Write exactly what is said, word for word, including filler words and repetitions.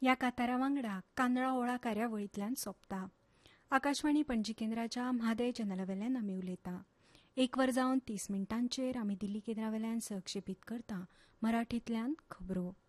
ह्या कांतारा वांगडा कांदळा ओळा कार्यावळींतल्यान सोंपता. आकाशवाणी पणजी केंद्राच्या म्हादय चॅनलावेल्यान आमी उलयता. एक वर जावन तीस मिनटांचेर आमी दिल्ली केंद्रावेल्यान सहक्षेपीत करता मराठींतल्यान खबरो.